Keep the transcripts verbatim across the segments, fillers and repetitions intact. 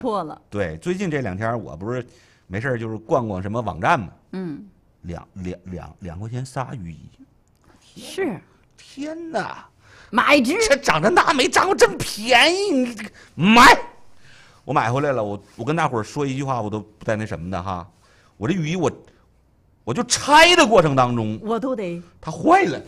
破了。 对，最近这两天我不是没事就是逛逛什么网站嘛， 嗯， 两两两两块钱仨雨衣， 是， 天哪！ 买一只， 这长这那没长过这么便宜，你这个买，我买回来了。我我跟大伙儿说一句话，我都不带那什么的哈。我这雨衣我我就拆的过程当中， 我都得它坏了，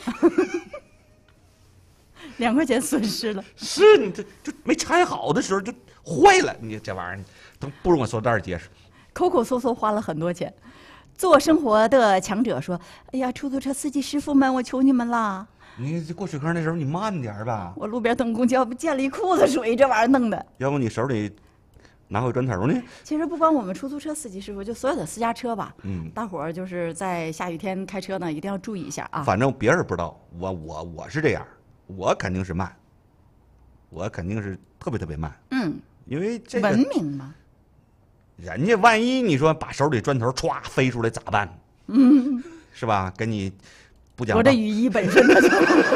两块钱损失了。 是你这就没拆好的时候就坏了，你这玩意儿都不如我塑料袋结实。 抠抠搜搜花了很多钱。做生活的强者说：“哎呀，出租车司机师傅们，我求你们啦！ 你过水坑那时候你慢点吧， 我路边等公交，溅了一裤子水，这玩意儿弄的。 要不你手里拿回砖头呢？ 其实不光我们出租车司机师傅，就所有的私家车吧， 嗯， 大伙儿就是在下雨天开车呢，一定要注意一下啊。 反正别人不知道，我我我是这样，我肯定是慢，我肯定是特别特别慢， 嗯， 因为这个文明嘛。 人家万一你说把手里砖头歘飞出来咋办？ 嗯， 是吧？跟你不讲道。 我这雨衣本身呢就。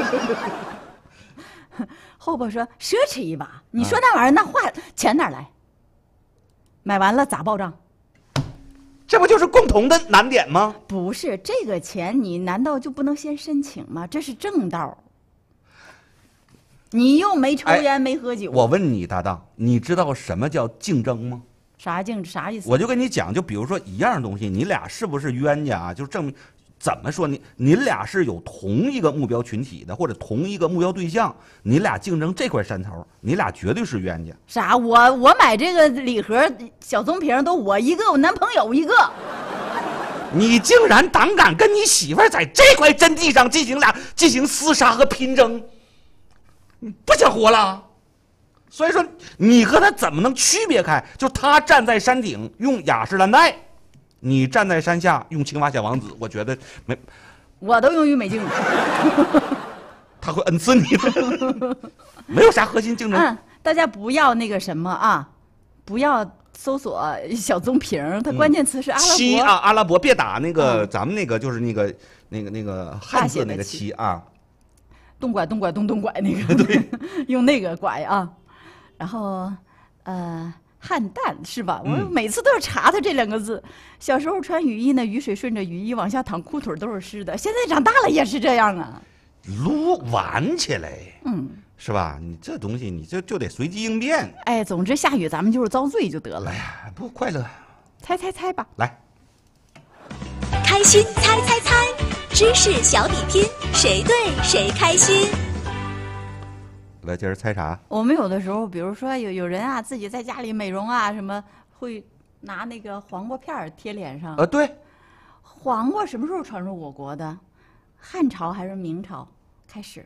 后边说奢侈一把，你说那玩意儿那花钱哪儿来？买完了咋报账？ 这不就是共同的难点吗？ 不是这个钱，你难道就不能先申请吗？这是正道。你又没抽烟、哎、没喝酒。 我问你，搭档，你知道什么叫竞争吗？ 啥竞啥意思？ 我就跟你讲，就比如说一样东西，你俩是不是冤家啊？就证明怎么说你你俩是有同一个目标群体的，或者同一个目标对象，你俩竞争这块山头，你俩绝对是冤家。 啥？我我买这个礼盒小棕瓶都我一个，我男朋友一个。 你竟然胆敢跟你媳妇儿在这块阵地上进行俩进行厮杀和拼争，不想活了？所以说，你和他怎么能区别开？就他站在山顶用雅诗兰黛，你站在山下用青蛙小王子，我觉得没， 我都用郁美净。 他会恩赐你的，没有啥核心竞争。 嗯，大家不要那个什么啊，不要搜索小棕瓶，它关键词是阿拉伯。 七啊，阿拉伯，别打那个、嗯、咱们那个就是那个那个那个汉字那个七啊， 东拐东拐东东拐那个，对，用那个拐啊。然后，呃，汉淡是吧？我每次都要查它这两个字。嗯、小时候穿雨衣呢，雨水顺着雨衣往下淌，裤腿都是湿的。现在长大了也是这样啊。 撸玩起来， 嗯， 是吧？你这东西你就就得随机应变。 哎，总之下雨咱们就是遭罪就得了。 哎呀，不快乐。 猜猜猜吧， 来， 开心猜猜猜，知识小比拼，谁对谁开心。 来，今儿猜啥？ 我们有的时候，比如说有有人啊，自己在家里美容啊，什么会拿那个黄瓜片儿贴脸上。 啊，对。 黄瓜什么时候传入我国的？汉朝还是明朝开始？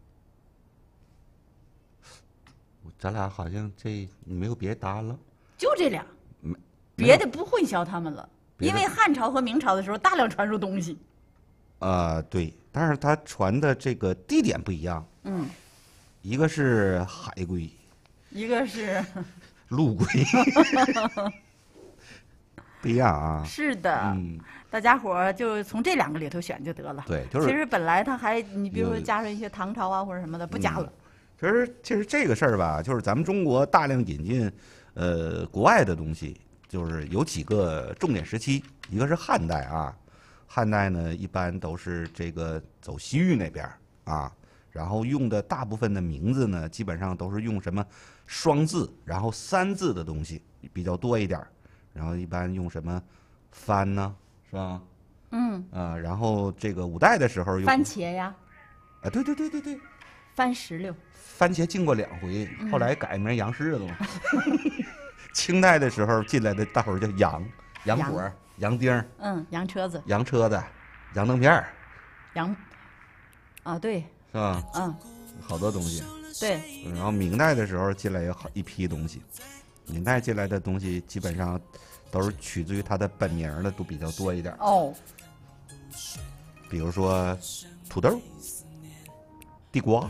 咱俩好像这没有别搭了。 就这俩，别的不混淆他们了。因为汉朝和明朝的时候大量传入东西。 啊、呃，对，但是它传的这个地点不一样。 嗯。 一个是海龟， 一个是陆龟，不一样啊。 是的， 嗯， 大家伙儿就从这两个里头选就得了。 对，就是。 其实本来它还，你比如说加上一些唐朝啊或者什么的，不加了。 嗯、其实其实这个事儿吧，就是咱们中国大量引进呃国外的东西，就是有几个重点时期，一个是汉代啊，汉代呢一般都是这个走西域那边啊。然后用的大部分的名字呢，基本上都是用什么双字，然后三字的东西比较多一点，然后一般用什么番呢，是吧？ 嗯。 啊，然后这个五代的时候用番茄呀。 啊，对对对对对。 番石榴。 番茄进过两回，后来改名杨柿子了。嗯、清代的时候进来的大伙儿叫洋洋果、洋丁， 嗯，洋车子、 洋车子、洋灯片儿、 洋啊，对。 是吧？ 嗯， 好多东西。 对。 然后明代的时候进来有好一批东西，明代进来的东西基本上都是取自于它的本名的，都比较多一点。 哦。 比如说土豆、地瓜、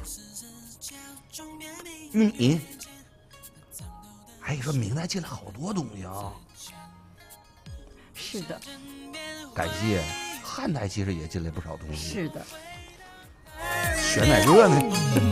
玉米。哎，你说明代进来好多东西啊。 是的。 感谢汉代其实也进来不少东西。 是的。 选哪个呢？